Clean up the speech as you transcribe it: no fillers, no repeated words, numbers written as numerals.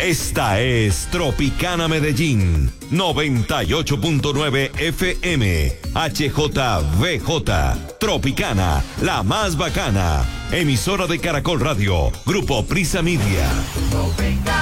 Esta es Tropicana Medellín, 98.9 FM, HJVJ, Tropicana, la más bacana, emisora de Caracol Radio, Grupo Prisa Media.